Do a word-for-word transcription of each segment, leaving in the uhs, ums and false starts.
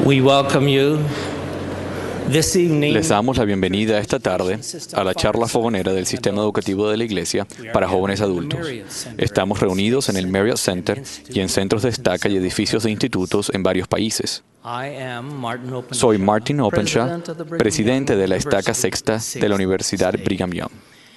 We welcome you this evening. Les damos la bienvenida esta tarde a la charla fogonera del Sistema Educativo de la Iglesia para jóvenes adultos. Estamos reunidos en el Marriott Center y en centros de estaca y edificios de institutos en varios países. Soy Martin Openshaw, presidente de la estaca sexta de la Universidad Brigham Young.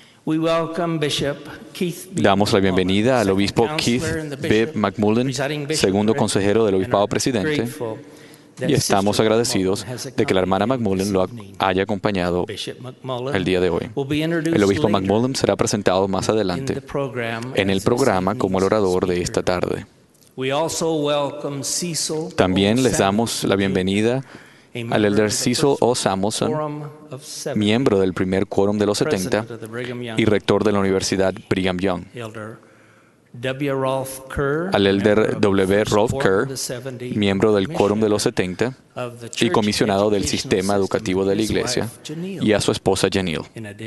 Damos la bienvenida al obispo Keith B. McMullen, segundo consejero del obispado presidente, y estamos agradecidos de que la hermana McMullen lo haya acompañado el día de hoy. El obispo McMullen será presentado más adelante en el programa como el orador de esta tarde. También les damos la bienvenida al elder Cecil O. Samuelson, miembro del primer quórum de los setenta y rector de la Universidad Brigham Young. Al elder W. Rolf Kerr, miembro del quórum de los setenta y comisionado del Sistema Educativo de la Iglesia, y a su esposa Janil.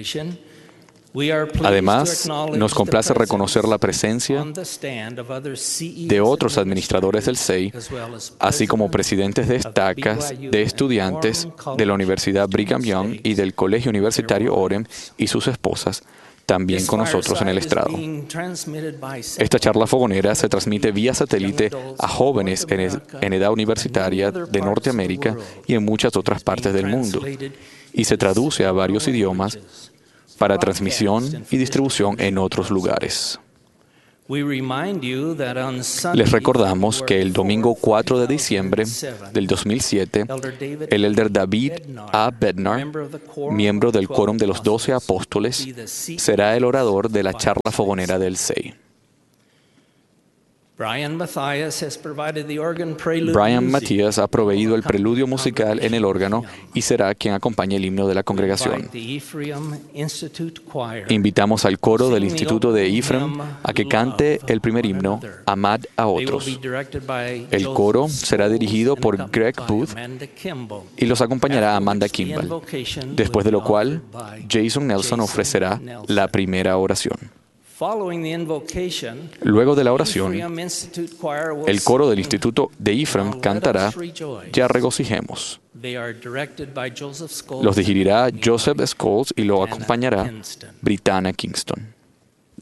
Además, nos complace reconocer la presencia de otros administradores del S E I, así como presidentes de estacas, de estudiantes de la Universidad Brigham Young y del Colegio Universitario Orem y sus esposas, también con nosotros en el estrado. Esta charla fogonera se transmite vía satélite a jóvenes en edad universitaria de Norteamérica y en muchas otras partes del mundo, y se traduce a varios idiomas para transmisión y distribución en otros lugares. Les recordamos que el domingo cuatro de diciembre del dos mil siete, el elder David A. Bednar, miembro del quórum de los doce apóstoles, será el orador de la charla fogonera del S E I. Brian Matías ha proveído el preludio musical en el órgano y será quien acompañe el himno de la congregación. Invitamos al coro del Instituto de Ephraim a que cante el primer himno, Amad a otros. El coro será dirigido por Greg Booth y los acompañará Amanda Kimball, después de lo cual Jason Nelson ofrecerá la primera oración. Luego de la oración, el coro del Instituto de Ephraim cantará Ya regocijemos. Los dirigirá Joseph Scholes y lo acompañará Brittana Kingston.